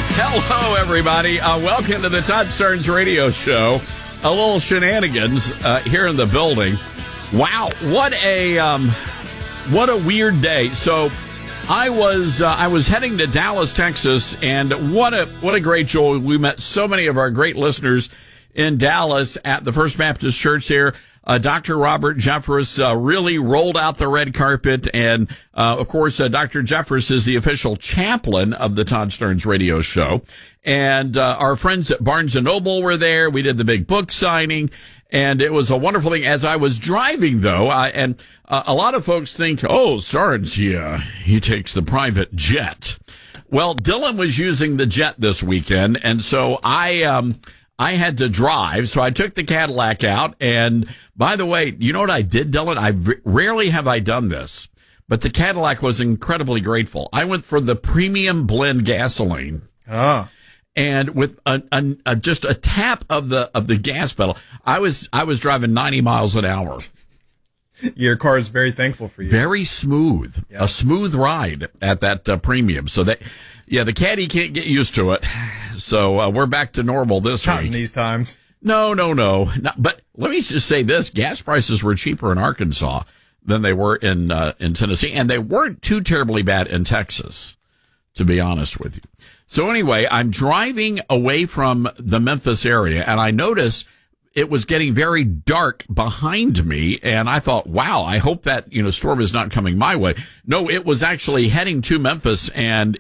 Hello, everybody. Welcome to the Todd Starnes Radio Show. A little shenanigans here in the building. Wow, what a weird day. So I was heading to Dallas, Texas, and what a great joy. We met so many of our great listeners in Dallas at the First Baptist Church here. Dr. Robert Jeffress really rolled out the red carpet, and of course, Dr. Jeffress is the official chaplain of the Todd Starnes Radio Show. And our friends at Barnes & Noble were there. We did the big book signing, and it was a wonderful thing. As I was driving, though, a lot of folks think, oh, Starnes, he takes the private jet. Well, Dylan was using the jet this weekend, and so I had to drive, so I took the Cadillac out. And by the way, you know what I did, Dylan? Rarely have I done this, but the Cadillac was incredibly grateful. I went for the premium blend gasoline. Oh. And with just a tap of the gas pedal, I was driving 90 miles an hour. Your car is very thankful for you. Very smooth. Yeah. A smooth ride at that premium. So the Caddy can't get used to it. So we're back to normal this Not week. in these times. No. But let me just say this. Gas prices were cheaper in Arkansas than they were in Tennessee. And they weren't too terribly bad in Texas, to be honest with you. So anyway, I'm driving away from the Memphis area, and I noticed it was getting very dark behind me, and I thought, wow, I hope that, storm is not coming my way. No, it was actually heading to Memphis, and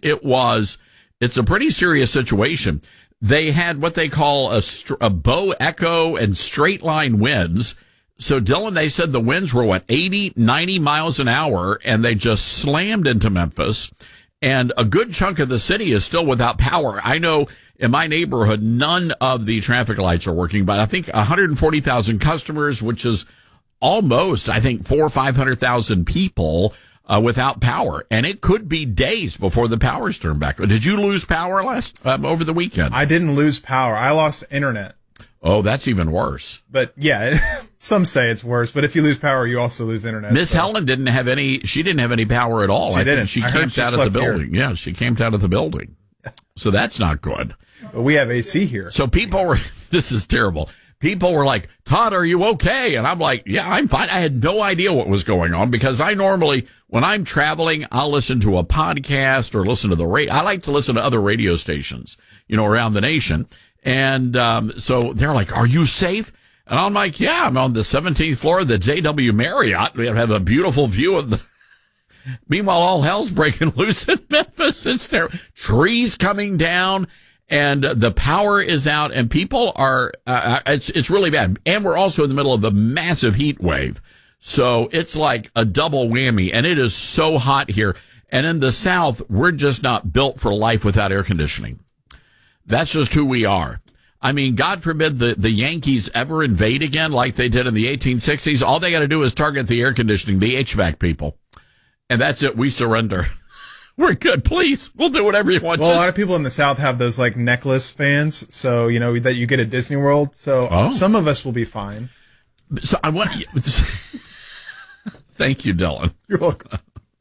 it's a pretty serious situation. They had what they call a bow echo and straight line winds. So Dylan, they said the winds were 80, 90 miles an hour, and they just slammed into Memphis. And a good chunk of the city is still without power. I know in my neighborhood, none of the traffic lights are working, but I think 140,000 customers, which is almost, I think, 400,000 or 500,000 people without power. And it could be days before the power's turned back. Did you lose power over the weekend? I didn't lose power. I lost internet. Oh, that's even worse. But yeah, some say it's worse. But if you lose power, you also lose internet. Miss Helen didn't have any power at all. She didn't. She camped out of the building. Here. Yeah, she camped out of the building. So that's not good. But we have AC here. So this is terrible. People were like, Todd, are you okay? And I'm like, yeah, I'm fine. I had no idea what was going on because I normally, when I'm traveling, I'll listen to a podcast or listen to the radio. I like to listen to other radio stations, around the nation. And so they're like, are you safe? And I'm like, yeah, I'm on the 17th floor of the JW Marriott. We have a beautiful view of the... Meanwhile, all hell's breaking loose in Memphis. It's there. Trees coming down, and the power is out, and people are... it's really bad. And we're also in the middle of a massive heat wave. So it's like a double whammy, and it is so hot here. And in the South, we're just not built for life without air conditioning. That's just who we are. I mean, God forbid the Yankees ever invade again like they did in the 1860s. All they got to do is target the air conditioning, the HVAC people. And that's it. We surrender. We're good. Please. We'll do whatever you want. Well, a lot of people in the South have those necklace fans. So, that you get at Disney World. So Some of us will be fine. So I want you. Thank you, Dylan. You're welcome.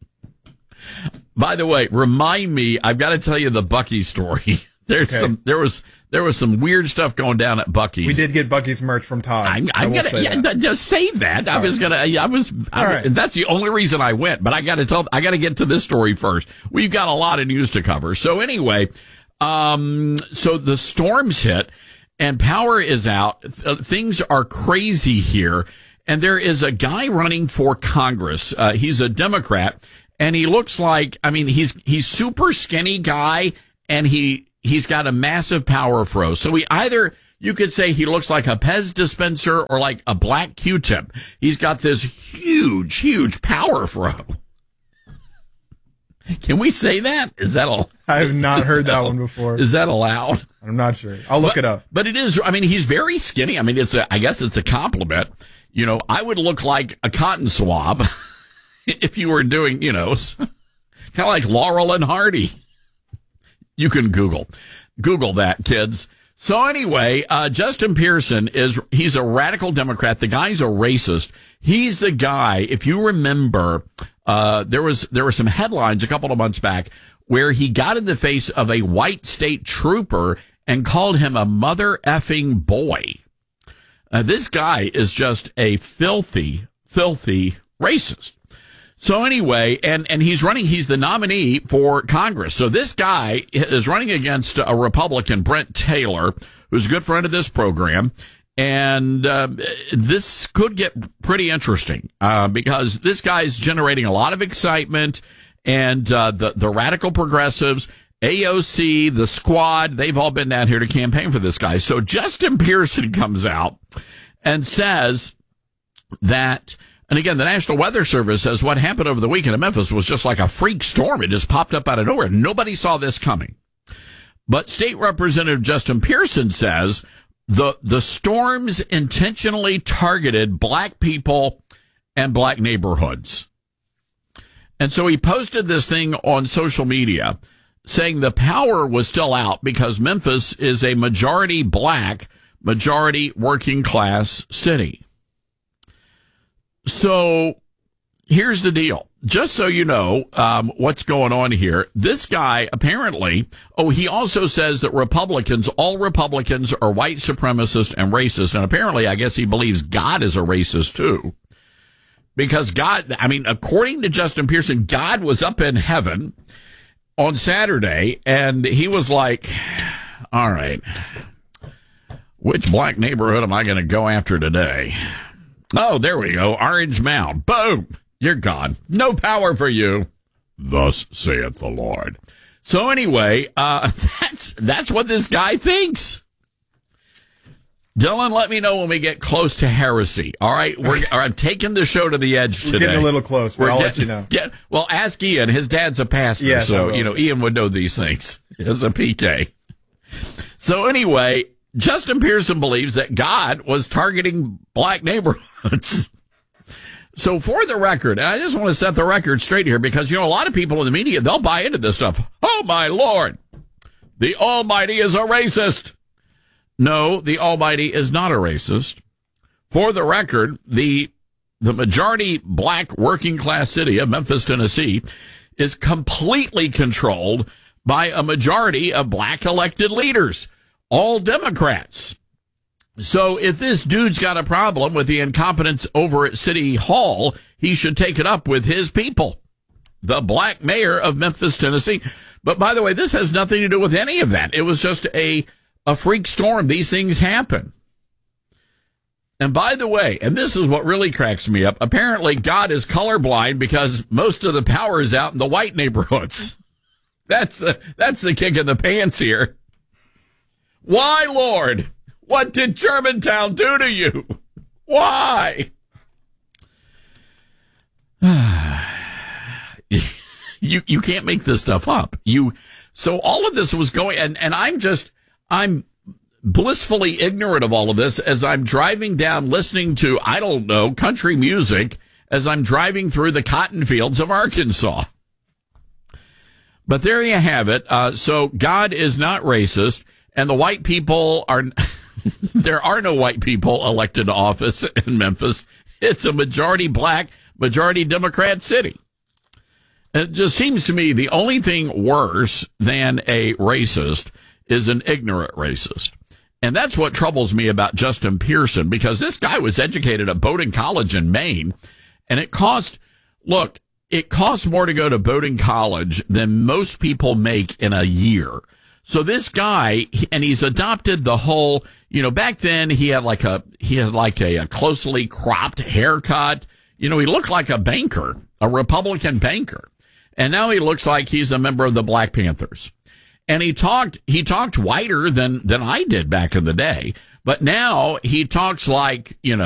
By the way, remind me, I've got to tell you the Bucky story. There was some weird stuff going down at Bucky's. We did get Bucky's merch from Todd. I'm gonna just save that. That's the only reason I went, but I got to get to this story first. We've got a lot of news to cover. So anyway, so the storms hit and power is out. Things are crazy here. And there is a guy running for Congress. He's a Democrat and he looks like, he's super skinny guy and he's got a massive power fro. So you could say he looks like a Pez dispenser or like a black Q-tip. He's got this huge, huge power fro. Can we say that? Is that all? I have not heard that one before. Is that allowed? I'm not sure. I'll look it up. But it is, he's very skinny. I guess it's a compliment. I would look like a cotton swab if you were doing, kind of like Laurel and Hardy. You can Google that, kids. So anyway, Justin Pearson he's a radical Democrat. The guy's a racist. He's the guy, if you remember, there were some headlines a couple of months back where he got in the face of a white state trooper and called him a mother effing boy. This guy is just a filthy, filthy racist. So anyway, and he's the nominee for Congress. So this guy is running against a Republican, Brent Taylor, who's a good friend of this program. And this could get pretty interesting because this guy's generating a lot of excitement. And the radical progressives, AOC, the Squad, they've all been down here to campaign for this guy. So Justin Pearson comes out and says that, and again, the National Weather Service says what happened over the weekend in Memphis was just like a freak storm. It just popped up out of nowhere. Nobody saw this coming. But State Representative Justin Pearson says the storms intentionally targeted black people and black neighborhoods. And so he posted this thing on social media saying the power was still out because Memphis is a majority black, majority working class city. So here's the deal. Just so you know what's going on here, this guy apparently, he also says that all Republicans are white supremacist and racist. And apparently, I guess he believes God is a racist too. Because God, according to Justin Pearson, God was up in heaven on Saturday and he was like, all right, which black neighborhood am I going to go after today? Oh, there we go. Orange Mound. Boom. You're gone. No power for you. Thus saith the Lord. So anyway, that's what this guy thinks. Dylan, let me know when we get close to heresy. All right, I'm taking the show to the edge today. We're getting a little close, but I'll let you know. Well, ask Ian. His dad's a pastor, yes, so Ian would know these things as a PK. So anyway, Justin Pearson believes that God was targeting black neighborhoods. So for the record, and I just want to set the record straight here because, a lot of people in the media, they'll buy into this stuff. Oh, my Lord, the Almighty is a racist. No, the Almighty is not a racist. For the record, the majority black working class city of Memphis, Tennessee, is completely controlled by a majority of black elected leaders, all Democrats. So if this dude's got a problem with the incompetence over at City Hall, he should take it up with his people, the black mayor of Memphis, Tennessee. But by the way, this has nothing to do with any of that. It was just a freak storm. These things happen. And by the way, and this is what really cracks me up, apparently God is colorblind because most of the power is out in the white neighborhoods. That's the kick in the pants here. Why, Lord? What did Germantown do to you? Why? You can't make this stuff up. So all of this was going, and I'm blissfully ignorant of all of this as I'm driving down listening to, I don't know, country music as I'm driving through the cotton fields of Arkansas. But there you have it. So God is not racist, and the white people are, there are no white people elected to office in Memphis. It's a majority black, majority Democrat city. It just seems to me the only thing worse than a racist is an ignorant racist. And that's what troubles me about Justin Pearson, because this guy was educated at Bowdoin College in Maine, and it cost more to go to Bowdoin College than most people make in a year. So this guy, and he's adopted the whole, back then he had like a closely cropped haircut. He looked like a banker, a Republican banker. And now he looks like he's a member of the Black Panthers. And he talked whiter than I did back in the day. But now he talks like,